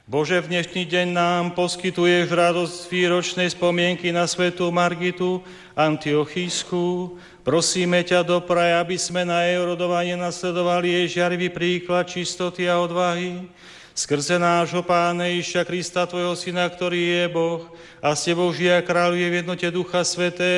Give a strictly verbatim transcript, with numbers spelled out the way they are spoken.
Bože, v dnešný deň nám poskytuješ radosť výročnej spomienky na svätú Margitu Antiochísku. Prosíme ťa, dopraj, aby sme na jej rodovanie nasledovali jej žiarivý príklad čistoty a odvahy. Skrze nášho Pána Ježiša Krista, tvojho Syna, ktorý je Boh a s tebou žije a kráľuje v jednote Ducha Svätého,